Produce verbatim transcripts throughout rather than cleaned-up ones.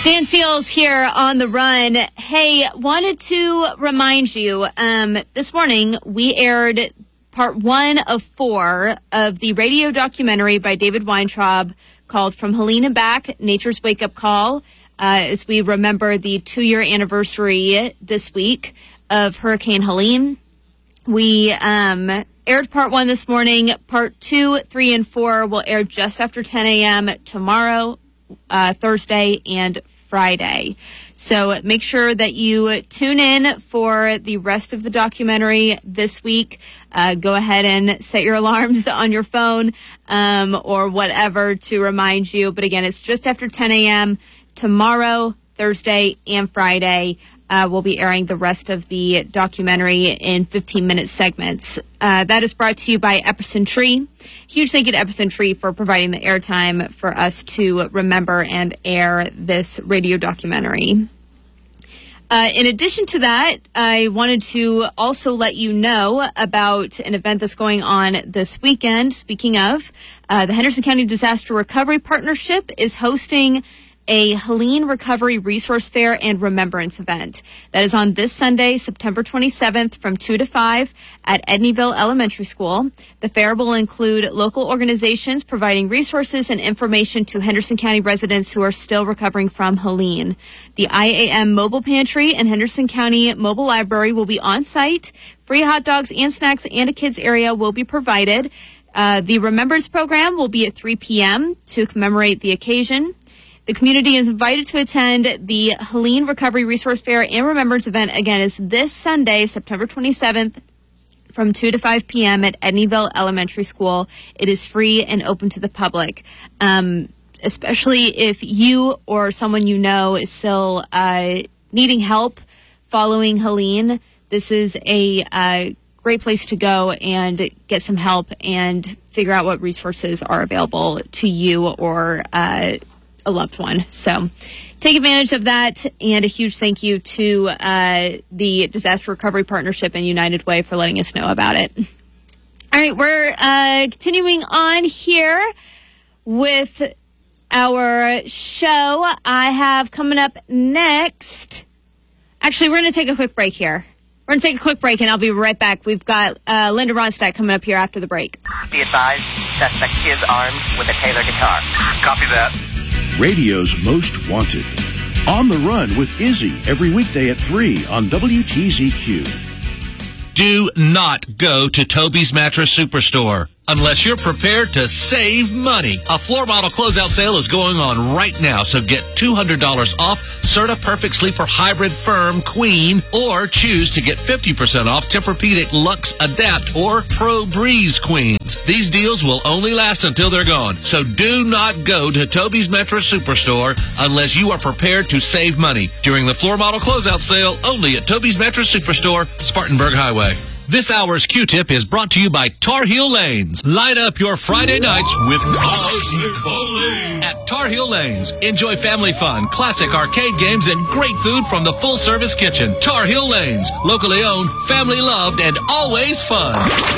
Dan Seals here on The Run. Hey, wanted to remind you, um, this morning we aired part one of four of the radio documentary by David Weintraub called From Helene and Back, Nature's Wake-Up Call, uh, as we remember the two-year anniversary this week of Hurricane Helene. We um, aired part one this morning. Part two, three, and four will air just after ten a.m. tomorrow, uh, Thursday, and Friday. So make sure that you tune in for the rest of the documentary this week. Uh, go ahead and set your alarms on your phone um, or whatever to remind you. But again, it's just after ten a.m. tomorrow, Thursday, and Friday. Uh, we'll be airing the rest of the documentary in fifteen-minute segments. Uh, that is brought to you by Epperson Tree. Huge thank you to Epperson Tree for providing the airtime for us to remember and air this radio documentary. Uh, in addition to that, I wanted to also let you know about an event that's going on this weekend. Speaking of, uh, the Henderson County Disaster Recovery Partnership is hosting a Helene Recovery Resource Fair and Remembrance event. That is on this Sunday, September twenty-seventh from two to five at Edneyville Elementary School. The fair will include local organizations providing resources and information to Henderson County residents who are still recovering from Helene. The I A M Mobile Pantry and Henderson County Mobile Library will be on site. Free hot dogs and snacks and a kids area will be provided. Uh, the Remembrance program will be at three p.m. to commemorate the occasion. The community is invited to attend the Helene Recovery Resource Fair and Remembrance event. Again, is this Sunday, September twenty-seventh, from two to five p.m. at Edneyville Elementary School. It is free and open to the public. Um, especially if you or someone you know is still uh, needing help following Helene, this is a uh, great place to go and get some help and figure out what resources are available to you or uh a loved one. So take advantage of that, and a huge thank you to uh, the Disaster Recovery Partnership and United Way for letting us know about it. All right, we're uh, continuing on here with our show. I have coming up next. Actually, we're going to take a quick break here. We're going to take a quick break, and I'll be right back. We've got uh, Linda Ronstadt coming up here after the break. Be advised, suspect is armed with a Taylor guitar. Copy that. Radio's Most Wanted. On the Run with Izzy every weekday at three on W T Z Q. Do not go to Toby's Mattress Superstore unless you're prepared to save money. A floor model closeout sale is going on right now, so get two hundred dollars off Serta Perfect Sleeper Hybrid Firm Queen, or choose to get fifty percent off Tempur-Pedic Luxe Adapt or Pro Breeze Queens. These deals will only last until they're gone, so do not go to Toby's Mattress Superstore unless you are prepared to save money during the floor model closeout sale only at Toby's Mattress Superstore, Spartanburg Highway. This hour's Q-Tip is brought to you by Tar Heel Lanes. Light up your Friday nights with Cosmic Bowling at Tar Heel Lanes. Enjoy family fun, classic arcade games, and great food from the full-service kitchen. Tar Heel Lanes, locally owned, family loved, and always fun.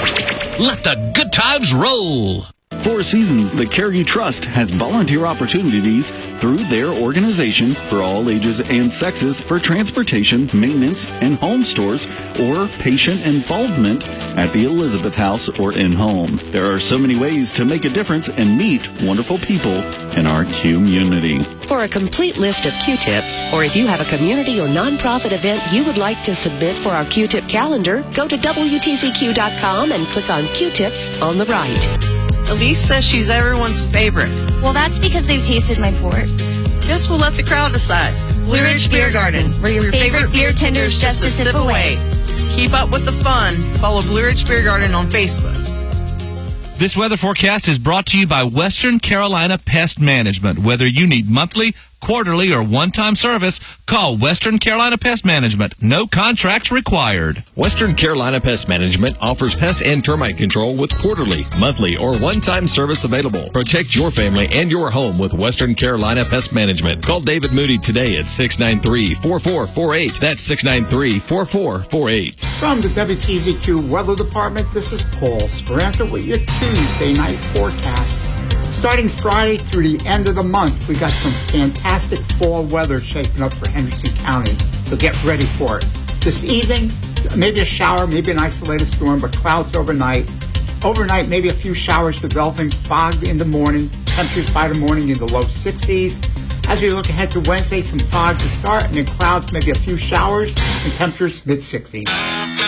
Let the good times roll. Four Seasons, the Care You Trust, has volunteer opportunities through their organization for all ages and sexes for transportation, maintenance, and home stores, or patient involvement at the Elizabeth House or in-home. There are so many ways to make a difference and meet wonderful people in our community. For a complete list of Q-Tips, or if you have a community or nonprofit event you would like to submit for our Q-Tip calendar, go to W T Z Q dot com and click on Q-Tips on the right. Elise says she's everyone's favorite. Well, that's because they've tasted my pours. Guess we'll let the crowd decide. Blue Ridge Beer Garden, where your favorite beer tender is just a sip away. Keep up with the fun. Follow Blue Ridge Beer Garden on Facebook. This weather forecast is brought to you by Western Carolina Pest Management. Whether you need monthly, quarterly, or one-time service, call Western Carolina Pest Management. No contracts required. Western Carolina Pest Management offers pest and termite control with quarterly, monthly, or one-time service available. Protect your family and your home with Western Carolina Pest Management. Call David Moody today at six nine three, four four four eight. That's six nine three, four four four eight. From the W T Z Q Weather Department, this is Paul Spranta with your Tuesday night forecast. Starting Friday through the end of the month, we got some fantastic fall weather shaping up for Henderson County, so get ready for it. This evening, maybe a shower, maybe an isolated storm, but clouds overnight. Overnight, maybe a few showers developing, fog in the morning, temperatures by the morning in the low sixties. As we look ahead to Wednesday, some fog to start, and then clouds, maybe a few showers, and temperatures mid sixties.